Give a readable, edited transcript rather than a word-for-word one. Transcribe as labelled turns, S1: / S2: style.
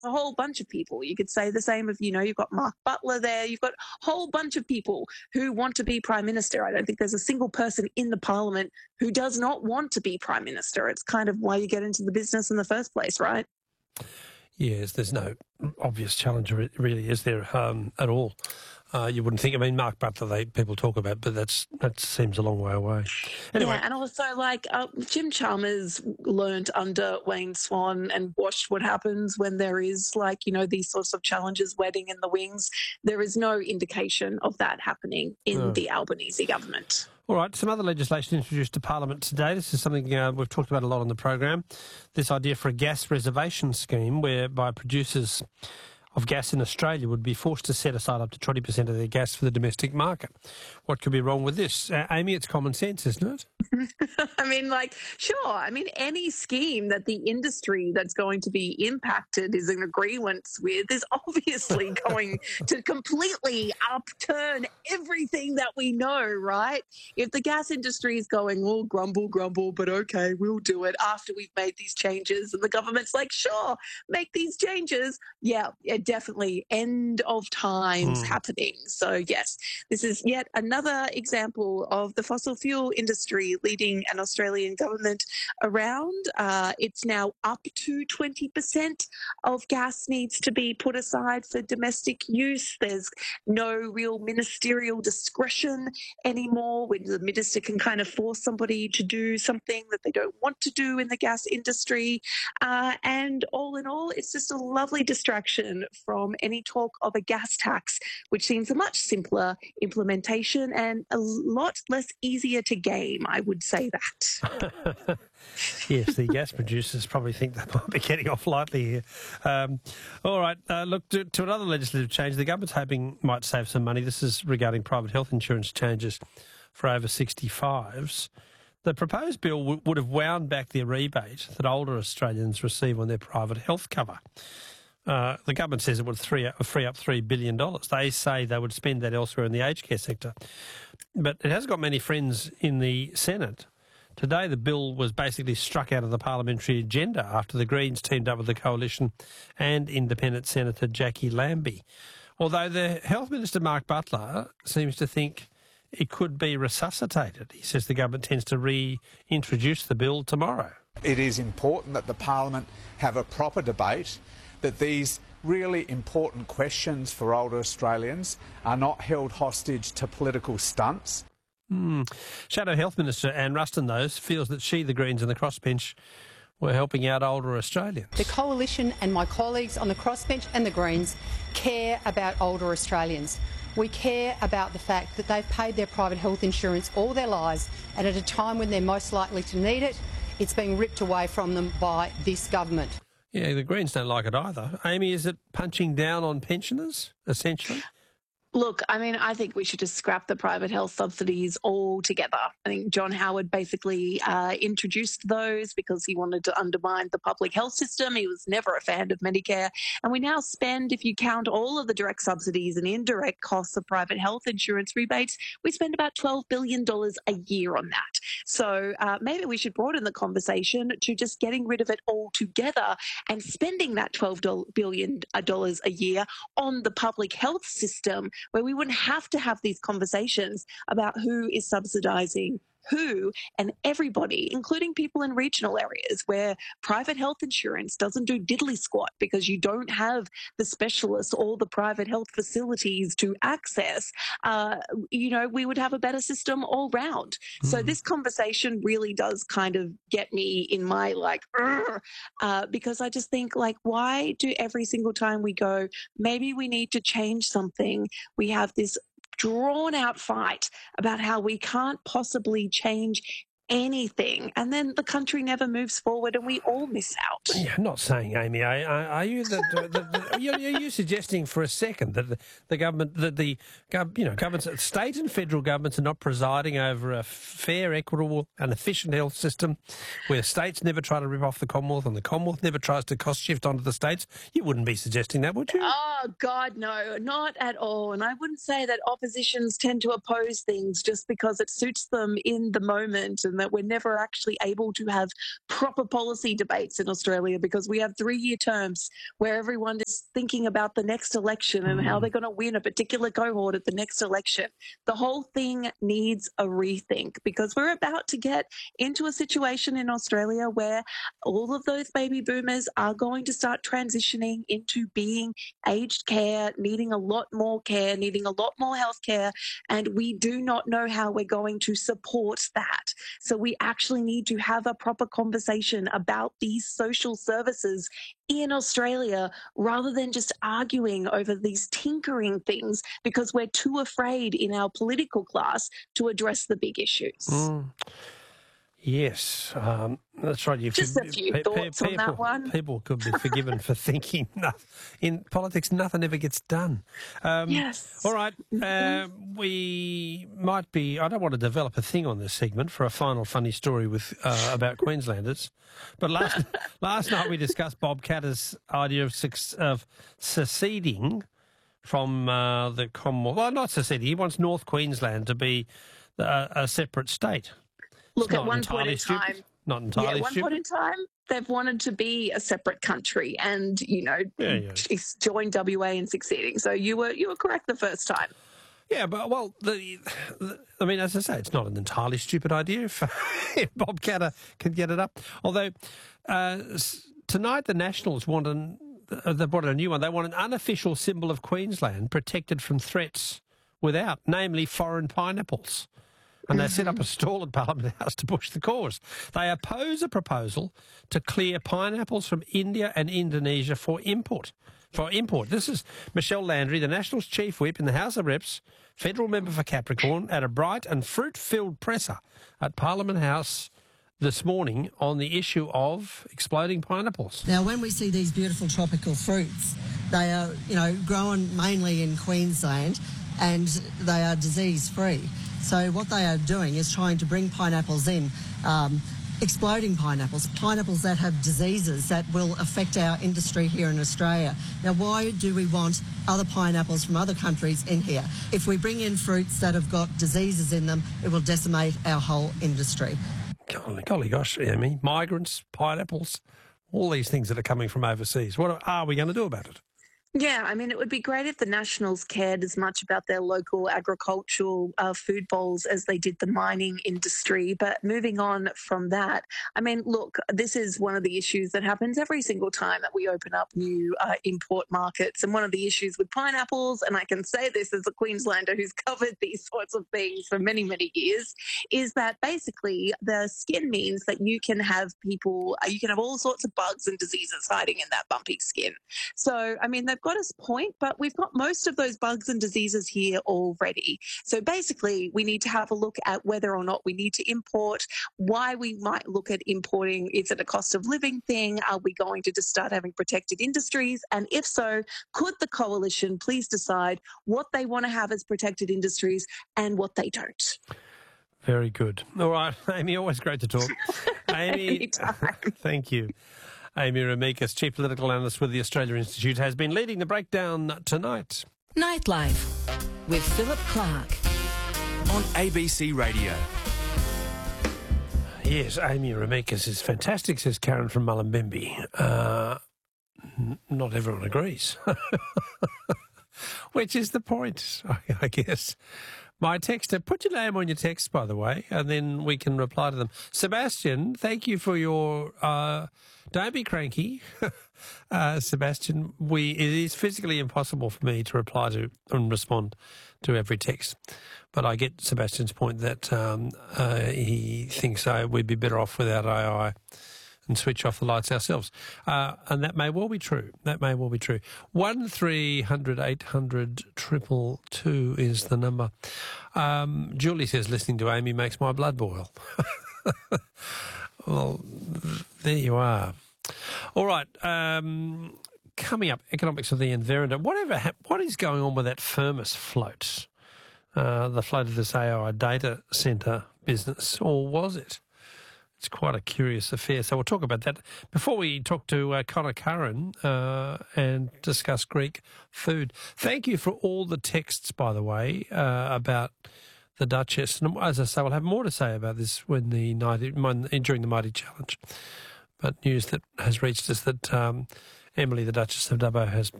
S1: a whole bunch of people. You could say the same of, you've got Mark Butler there. You've got a whole bunch of people who want to be Prime Minister. I don't think there's a single person in the Parliament who does not want to be Prime Minister. It's kind of why you get into the business in the first place, right?
S2: Yes, there's no obvious challenger, really, is there, at all? You wouldn't think. I mean, Mark Butler, people talk about, but that seems a long way away. Anyway.
S1: Yeah, and also, Jim Chalmers learned under Wayne Swan and watched what happens when there is, these sorts of challenges waiting in the wings. There is no indication of that happening in the Albanese government.
S2: All right, some other legislation introduced to Parliament today. This is something we've talked about a lot on the program, this idea for a gas reservation scheme whereby producers of gas in Australia would be forced to set aside up to 20% of their gas for the domestic market. What could be wrong with this? Amy, it's common sense, isn't it?
S1: Sure. Any scheme that the industry that's going to be impacted is in agreement with is obviously going to completely upturn everything that we know, right? If the gas industry is going, oh, grumble, but okay, we'll do it after we've made these changes, and the government's like, sure, make these changes. Yeah, definitely end of times happening. So, yes, this is yet another example of the fossil fuel industry leading an Australian government around. It's now up to 20% of gas needs to be put aside for domestic use. There's no real ministerial discretion anymore when the minister can kind of force somebody to do something that they don't want to do in the gas industry. And all in all, it's just a lovely distraction from any talk of a gas tax, which seems a much simpler implementation and a lot less easier to game, I would say that.
S2: Yes, the gas producers probably think they might be getting off lightly here. All right, look, to another legislative change. The government's hoping might save some money. This is regarding private health insurance changes for over 65s. The proposed bill would have wound back the rebate that older Australians receive on their private health cover. The government says it would free up $3 billion. They say they would spend that elsewhere in the aged care sector. But it has got many friends in the Senate. Today the bill was basically struck out of the parliamentary agenda after the Greens teamed up with the Coalition and Independent Senator Jackie Lambie. Although the Health Minister, Mark Butler, seems to think it could be resuscitated. He says the government tends to reintroduce the bill tomorrow.
S3: It is important that the Parliament have a proper debate, that these really important questions for older Australians are not held hostage to political stunts.
S2: Shadow Health Minister Anne Ruston, though, feels that she, the Greens and the crossbench were helping out older Australians.
S4: The Coalition and my colleagues on the crossbench and the Greens care about older Australians. We care about the fact that they've paid their private health insurance all their lives, and at a time when they're most likely to need it, it's being ripped away from them by this government.
S2: Yeah, the Greens don't like it either. Amy, is it punching down on pensioners, essentially?
S1: Look, I think we should just scrap the private health subsidies altogether. I think John Howard basically introduced those because he wanted to undermine the public health system. He was never a fan of Medicare. And we now spend, if you count all of the direct subsidies and indirect costs of private health insurance rebates, we spend about $12 billion a year on that. So maybe we should broaden the conversation to just getting rid of it altogether and spending that $12 billion a year on the public health system, where we wouldn't have to have these conversations about who is subsidising who, and everybody, including people in regional areas where private health insurance doesn't do diddly squat because you don't have the specialists or the private health facilities to access. We would have a better system all round. So this conversation really does kind of get me in my because I just think, why do every single time we go, maybe we need to change something, we have this drawn out fight about how we can't possibly change anything, and then the country never moves forward and we all miss out.
S2: Yeah, I'm not saying, Amy, are you are you suggesting for a second that the government, governments, state and federal governments are not presiding over a fair, equitable and efficient health system where states never try to rip off the Commonwealth and the Commonwealth never tries to cost shift onto the states? You wouldn't be suggesting that, would you?
S1: Oh, God, no, not at all. And I wouldn't say that oppositions tend to oppose things just because it suits them in the moment and that we're never actually able to have proper policy debates in Australia because we have 3-year terms where everyone is thinking about the next election and how they're going to win a particular cohort at the next election. The whole thing needs a rethink because we're about to get into a situation in Australia where all of those baby boomers are going to start transitioning into being aged care, needing a lot more care, needing a lot more health care, and we do not know how we're going to support that. So we actually need to have a proper conversation about these social services in Australia rather than just arguing over these tinkering things because we're too afraid in our political class to address the big issues.
S2: Yes, that's right.
S1: Just a few thoughts on that one.
S2: People could be forgiven for thinking in politics nothing ever gets done.
S1: Yes.
S2: All right. We might be. I don't want to develop a thing on this segment for a final funny story with about Queenslanders, but last night we discussed Bob Katter's idea of seceding from the Commonwealth. Well, not seceding. He wants North Queensland to be a separate state.
S1: Look, at one point in time,
S2: not entirely
S1: at one point in time, they've wanted to be a separate country and, join WA in succeeding. So you were correct the first time.
S2: Yeah, but, well, I mean, as I say, it's not an entirely stupid idea if Bob Katter can get it up. Although tonight the Nationals they brought a new one. They want an unofficial symbol of Queensland protected from threats without, namely foreign pineapples. And they set up a stall at Parliament House to push the cause. They oppose a proposal to clear pineapples from India and Indonesia for import. This is Michelle Landry, the Nationals chief whip in the House of Reps, federal member for Capricorn, at a bright and fruit-filled presser at Parliament House this morning on the issue of exploding pineapples.
S5: Now, when we see these beautiful tropical fruits, they are, grown mainly in Queensland and they are disease-free. So what they are doing is trying to bring pineapples in, exploding pineapples that have diseases that will affect our industry here in Australia. Now, why do we want other pineapples from other countries in here? If we bring in fruits that have got diseases in them, it will decimate our whole industry.
S2: Golly gosh, Amy, migrants, pineapples, all these things that are coming from overseas. What are we going to do about it?
S1: Yeah, I mean, it would be great if the Nationals cared as much about their local agricultural food bowls as they did the mining industry. But moving on from that, I mean, look, this is one of the issues that happens every single time that we open up new import markets. And one of the issues with pineapples, and I can say this as a Queenslander who's covered these sorts of things for many, many years, is that basically the skin means that you can have all sorts of bugs and diseases hiding in that bumpy skin. So, I mean, they've got us point, but we've got most of those bugs and diseases here already. So basically, we need to have a look at whether or not we need to import, why we might look at importing. Is it a cost of living thing? Are we going to just start having protected industries? And if so, could the coalition please decide what they want to have as protected industries and what they don't?
S2: Very good. All right, Amy, always great to talk. Amy, thank you. Amy Remeikis, Chief Political Analyst with the Australia Institute, has been leading the breakdown tonight.
S6: Nightlife with Philip Clark
S7: on ABC Radio.
S2: Yes, Amy Remeikis is fantastic, says Karen from Mullumbimby. Not everyone agrees. Which is the point, I guess. My texter, put your name on your text, by the way, and then we can reply to them. Sebastian, thank you for your... don't be cranky, Sebastian. It is physically impossible for me to reply to and respond to every text. But I get Sebastian's point that he thinks we'd be better off without AI and switch off the lights ourselves. And that may well be true. 1300 800 222 is the number. Julie says listening to Amy makes my blood boil. Well, there you are. All right. Coming up, economics of the environment. What is going on with that Firmus float? The float of this AI data centre business, or was it? It's quite a curious affair. So we'll talk about that before we talk to Connor Curran and discuss Greek food. Thank you for all the texts, by the way, about the Duchess. And as I say, we'll have more to say about this during the Mighty Challenge. But news that has reached us that Emily, the Duchess of Dubbo, has